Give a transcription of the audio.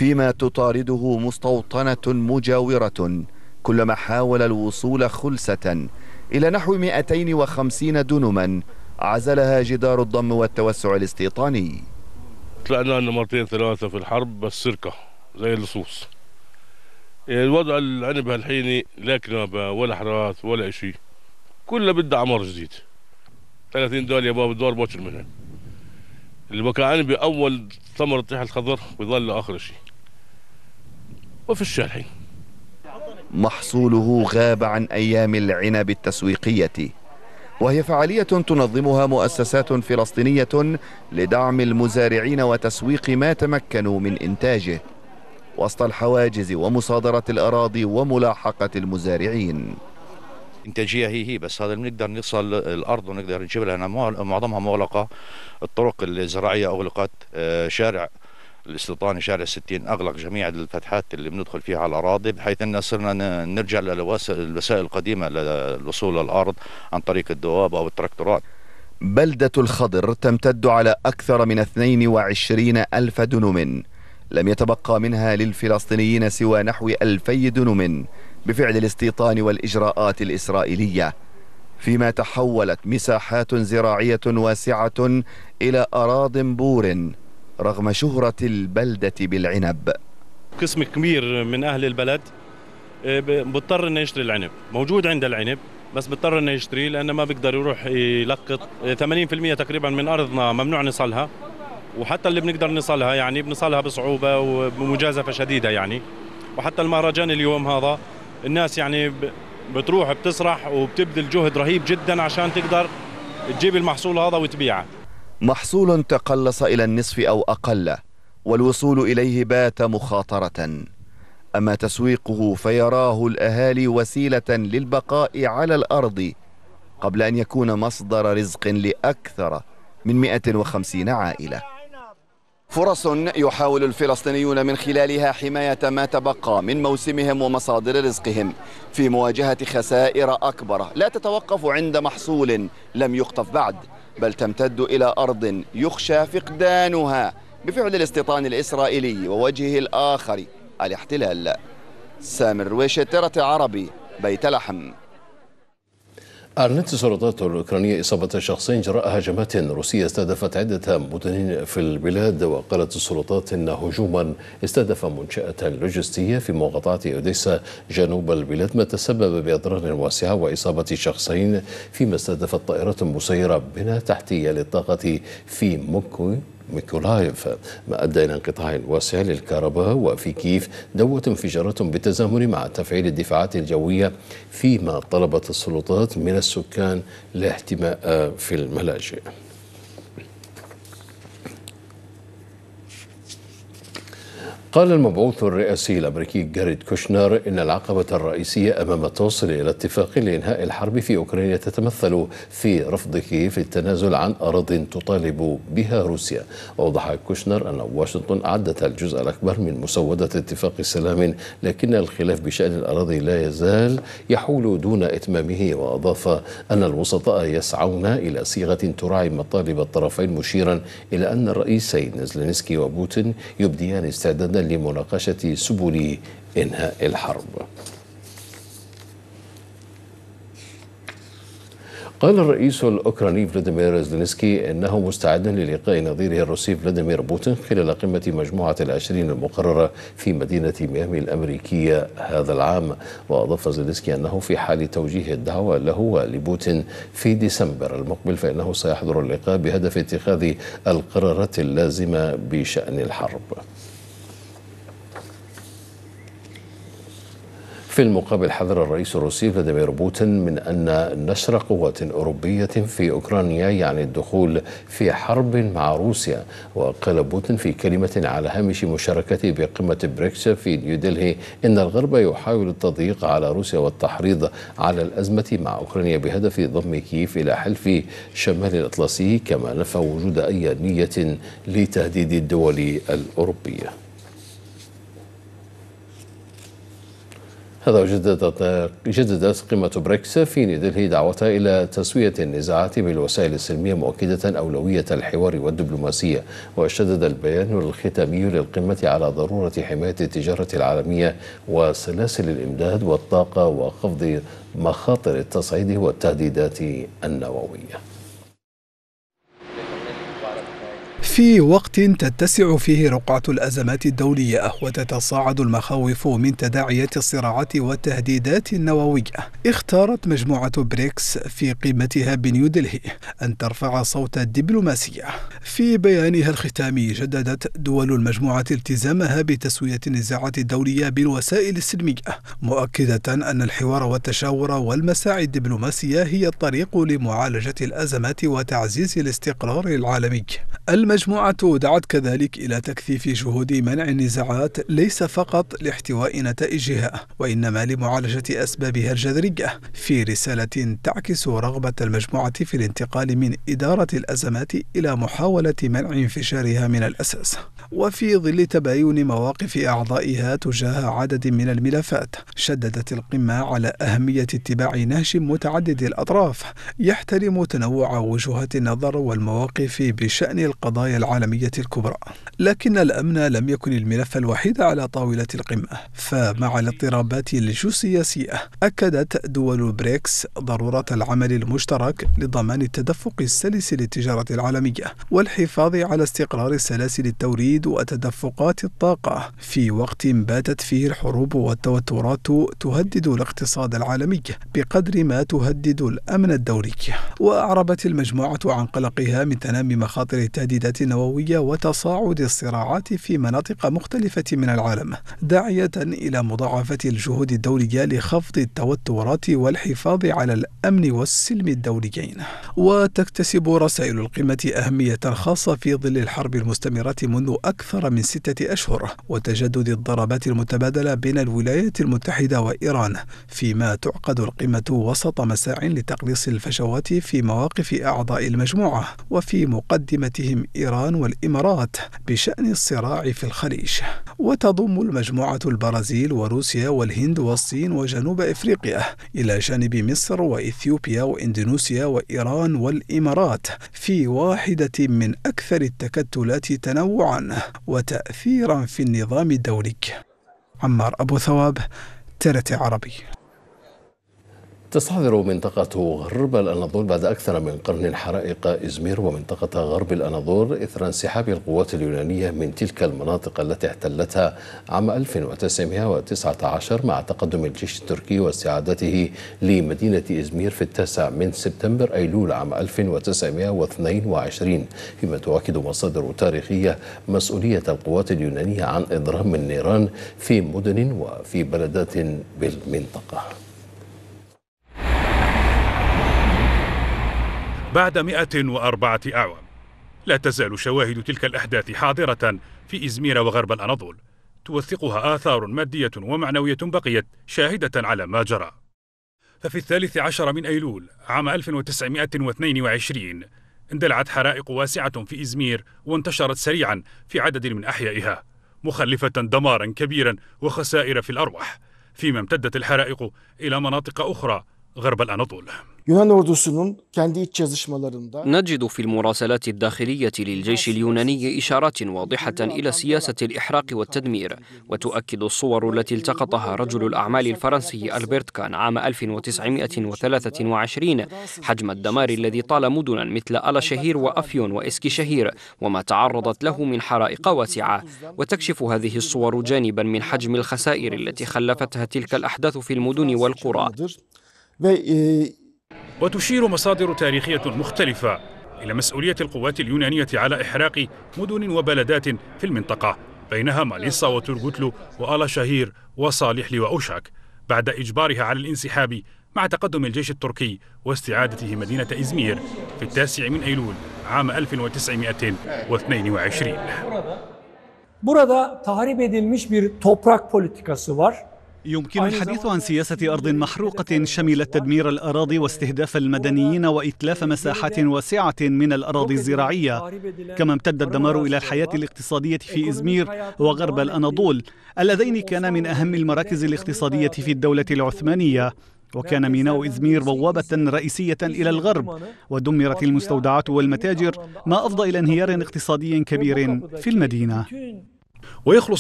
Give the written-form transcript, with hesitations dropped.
فيما تطارده مستوطنة مجاورة كلما حاول الوصول خلسة إلى نحو 250 دنما عزلها جدار الضم والتوسع الاستيطاني. طلعنا لنا مرتين ثلاثة في الحرب بس سرقة زي اللصوص. الوضع العنب هالحين لا كنابة ولا حراث ولا إشي، كله بده عمر جديد. 30 دول يا بابا الدور بوشر منها. البكاء عنبي أول ثمرة تحت الخضر ويظل آخر شيء. وفي الحين محصوله غاب عن أيام العنب التسويقية، وهي فعالية تنظمها مؤسسات فلسطينية لدعم المزارعين وتسويق ما تمكنوا من إنتاجه وسط الحواجز ومصادرة الأراضي وملاحقة المزارعين. إنتاجية هي بس هذا بنقدر نوصل الأرض ونقدر نجيب لها. معظمها مغلقة، الطرق الزراعية أغلقت، شارع الاستيطاني شارع 60 أغلق جميع الفتحات اللي بندخل فيها على الأراضي، بحيث أن صرنا نرجع للوسائل القديمة للوصول للأرض عن طريق الدواب أو التراكتورات. بلدة الخضر تمتد على أكثر من 22 ألف دنم، لم يتبقى منها للفلسطينيين سوى نحو 2000 دنم بفعل الاستيطان والإجراءات الإسرائيلية، فيما تحولت مساحات زراعية واسعة إلى أراضٍ بور رغم شهرة البلدة بالعنب. قسم كبير من أهل البلد بضطر انه يشتري العنب، موجود عنده العنب بس بضطر انه يشتري لأنه ما بيقدر يروح يلقط. 80% تقريبا من أرضنا ممنوع نصلها، وحتى اللي بنقدر نصلها يعني بنصلها بصعوبة وبمجازفة شديدة يعني. وحتى المهرجان اليوم هذا الناس يعني بتروح بتسرح وبتبذل جهد رهيب جدا عشان تقدر تجيب المحصول هذا وتبيعه. محصول تقلص إلى النصف أو أقل، والوصول إليه بات مخاطرة. أما تسويقه فيراه الأهالي وسيلة للبقاء على الأرض قبل أن يكون مصدر رزق لأكثر من 150 عائلة. فرص يحاول الفلسطينيون من خلالها حماية ما تبقى من موسمهم ومصادر رزقهم في مواجهة خسائر أكبر لا تتوقف عند محصول لم يقطف بعد، بل تمتد إلى أرض يخشى فقدانها بفعل الاستيطان الإسرائيلي ووجهه الآخر الاحتلال. سامر رويشة، ترى عربي، بيت لحم. أعلنت السلطات الأوكرانية إصابة شخصين جراء هجمات روسية استهدفت عدة مدن في البلاد، وقالت السلطات إن هجوما استهدف منشأة لوجستية في مقاطعة أوديسا جنوب البلاد ما تسبب بأضرار واسعة وإصابة شخصين، فيما استهدفت طائرة مسيرة بنى تحتية للطاقة في ميكولايف ما أدى إلى انقطاع واسع للكهرباء. وفي كييف دوت انفجارات بالتزامن مع تفعيل الدفاعات الجوية، فيما طلبت السلطات من السكان الاحتماء في الملاجئ. قال المبعوث الرئاسي الأمريكي جاريد كوشنر إن العقبة الرئيسية أمام التوصل إلى اتفاق لإنهاء الحرب في أوكرانيا تتمثل في رفض كييف التنازل عن أراضٍ تطالب بها روسيا. وأوضح كوشنر أن واشنطن أعدت الجزء الأكبر من مسودة اتفاق السلام، لكن الخلاف بشأن الأراضي لا يزال يحول دون إتمامه. وأضاف أن الوسطاء يسعون إلى صيغة تراعي مطالب الطرفين، مشيرا إلى أن الرئيسين زيلينسكي وبوتين يبديان استعدادا لمناقشة سبل إنهاء الحرب. قال الرئيس الأوكراني فلاديمير زيلينسكي إنه مستعد للقاء نظيره الروسي فلاديمير بوتين خلال قمة مجموعة العشرين المقررة في مدينة ميامي الأمريكية هذا العام. وأضاف زيلينسكي أنه في حال توجيه الدعوة له ولبوتين في ديسمبر المقبل فإنه سيحضر اللقاء بهدف اتخاذ القرارات اللازمة بشأن الحرب. في المقابل حذر الرئيس الروسي فلاديمير بوتين من أن نشر قوات أوروبية في أوكرانيا يعني الدخول في حرب مع روسيا. وقال بوتين في كلمة على هامش مشاركته بقمة بريكس في نيودلهي إن الغرب يحاول التضييق على روسيا والتحريض على الأزمة مع أوكرانيا بهدف ضم كييف إلى حلف شمال الأطلسي، كما نفى وجود أي نية لتهديد الدول الأوروبية. هذا جددت قمة بريكس في نيودلهي دعوتها إلى تسوية النزاعات بالوسائل السلمية مؤكدة أولوية الحوار والدبلوماسية. وشدد البيان الختامي للقمة على ضرورة حماية التجارة العالمية وسلاسل الإمداد والطاقة وخفض مخاطر التصعيد والتهديدات النووية. في وقت تتسع فيه رقعة الأزمات الدولية وتتصاعد المخاوف من تداعيات الصراعات والتهديدات النووية، اختارت مجموعة بريكس في قمتها بنيودلهي أن ترفع صوت الدبلوماسية. في بيانها الختامي جددت دول المجموعة التزامها بتسوية النزاعات الدولية بالوسائل السلمية، مؤكدة أن الحوار والتشاور والمساعي الدبلوماسية هي الطريق لمعالجة الأزمات وتعزيز الاستقرار العالمي. المجموعة دعت كذلك إلى تكثيف جهود منع النزاعات ليس فقط لاحتواء نتائجها وإنما لمعالجة أسبابها الجذرية، في رسالة تعكس رغبة المجموعة في الانتقال من إدارة الأزمات إلى محاولة منع انفجارها من الأساس. وفي ظل تباين مواقف أعضائها تجاه عدد من الملفات، شددت القمة على أهمية اتباع نهج متعدد الأطراف يحترم تنوع وجهات النظر والمواقف بشأن القضايا العالمية الكبرى. لكن الأمن لم يكن الملف الوحيد على طاولة القمة، فمع الاضطرابات الجيوسياسية أكدت دول بريكس ضرورة العمل المشترك لضمان التدفق السلس للتجارة العالمية والحفاظ على استقرار سلاسل التوريد وتدفقات الطاقة في وقت باتت فيه الحروب والتوترات تهدد الاقتصاد العالمي بقدر ما تهدد الأمن الدولي. وأعربت المجموعة عن قلقها من تنامي مخاطر التهديدات النووية وتصاعد الصراعات في مناطق مختلفة من العالم، داعية إلى مضاعفة الجهود الدولية لخفض التوترات والحفاظ على الأمن والسلم الدوليين. وتكتسب رسائل القمة أهمية خاصة في ظل الحرب المستمرة منذ أكثر من 6 أشهر وتجدد الضربات المتبادلة بين الولايات المتحدة وإيران، فيما تعقد القمة وسط مساع لتقليص الفجوات في مواقف أعضاء المجموعة وفي مقدمتهم إيران والإمارات بشأن الصراع في الخليج. وتضم المجموعة البرازيل وروسيا والهند والصين وجنوب إفريقيا إلى جانب مصر وإثيوبيا وإندونيسيا وإيران والإمارات في واحدة من أكثر التكتلات تنوعا وتأثيرا في النظام الدولي. عمار أبو ثواب، TRT عربي. تستحضر منطقة غرب الأناضول بعد أكثر من قرن حرائق إزمير ومنطقة غرب الأناضول إثر انسحاب القوات اليونانية من تلك المناطق التي احتلتها عام 1919 مع تقدم الجيش التركي واستعادته لمدينة إزمير في 9 سبتمبر أيلول عام 1922، فيما تؤكد مصادر تاريخية مسؤولية القوات اليونانية عن إضرام النيران في مدن وفي بلدات بالمنطقة. بعد 104 أعوام لا تزال شواهد تلك الأحداث حاضرة في إزمير وغرب الأناضول، توثقها آثار مادية ومعنوية بقيت شاهدة على ما جرى. ففي 13 من أيلول عام 1922 اندلعت حرائق واسعة في إزمير وانتشرت سريعا في عدد من أحيائها، مخلفة دمارا كبيرا وخسائر في الأرواح، فيما امتدت الحرائق إلى مناطق أخرى غرب الأناضول. نجد في المراسلات الداخلية للجيش اليوناني إشارات واضحة إلى سياسة الإحراق والتدمير، وتؤكد الصور التي التقطها رجل الأعمال الفرنسي ألبرت كان عام 1923 حجم الدمار الذي طال مدنا مثل ألاشهير وأفيون وإسكيشهير وما تعرضت له من حرائق واسعة. وتكشف هذه الصور جانبا من حجم الخسائر التي خلفتها تلك الأحداث في المدن والقرى. وتشير مصادر تاريخية مختلفة إلى مسؤولية القوات اليونانية على إحراق مدن وبلدات في المنطقة، بينها ماليصا وتورغوتلو وآلاشهير وصالح وأوشاك، بعد إجبارها على الانسحاب مع تقدم الجيش التركي واستعادته مدينة إزمير في 9 من أيلول عام 1922. Burada tahrip edilmiş bir toprak politikası var. يمكن الحديث عن سياسة أرض محروقة شملت تدمير الأراضي واستهداف المدنيين وإتلاف مساحات واسعة من الأراضي الزراعية، كما امتد الدمار إلى الحياة الاقتصادية في إزمير وغرب الأناضول اللذين كانا من أهم المراكز الاقتصادية في الدولة العثمانية، وكان ميناء إزمير بوابة رئيسية إلى الغرب، ودمرت المستودعات والمتاجر ما أفضى إلى انهيار اقتصادي كبير في المدينة. ويخلص